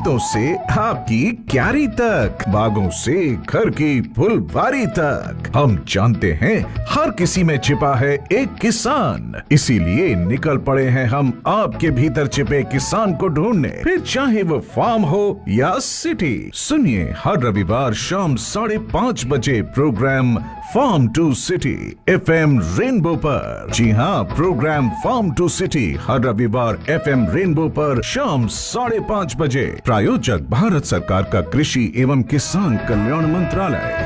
खेतों से आपकी क्यारी तक, बागों से घर की फुलवारी तक, हम जानते हैं हर किसी में छिपा है एक किसान। इसीलिए निकल पड़े हैं हम आपके भीतर छिपे किसान को ढूंढने, फिर चाहे वो फार्म हो या सिटी। सुनिए हर रविवार शाम 5:30 बजे programme farm to city FM rainbow पर। जी हाँ, प्रोग्राम फार्म टू सिटी हर रविवार FM रेनबो पर शाम 5:30 बजे। प्रायोजक भारत सरकार का कृषि एवं किसान कल्याण मंत्रालय।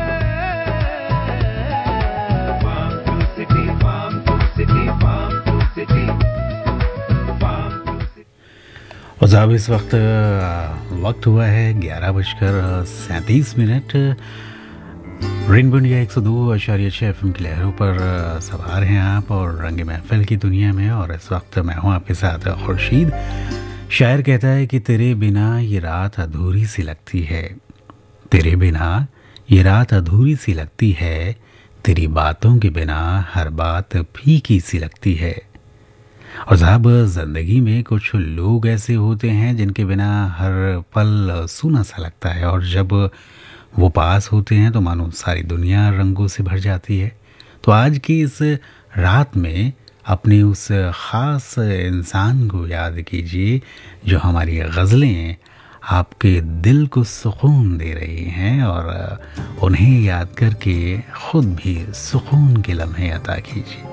और साहब इस वक्त हुआ है 11:37। रेनबो इंडिया 102.6 FM की लहरों पर सवार हैं आप और रंग महफिल की दुनिया में। और इस वक्त मैं हूँ आपके साथ खुर्शीद। शायर कहता है कि तेरे बिना ये रात अधूरी सी लगती है, तेरे बिना ये रात अधूरी सी लगती है, तेरी बातों के बिना हर बात फीकी सी लगती है। और साहब ज़िंदगी में कुछ लोग ऐसे होते हैं जिनके बिना हर पल सूना सा लगता है, और जब वो पास होते हैं तो मानो सारी दुनिया रंगों से भर जाती है। तो आज की इस रात में अपने उस ख़ास इंसान को याद कीजिए जो हमारी गज़लें आपके दिल को सुकून दे रही हैं, और उन्हें याद करके ख़ुद भी सुकून के लम्हे अता कीजिए।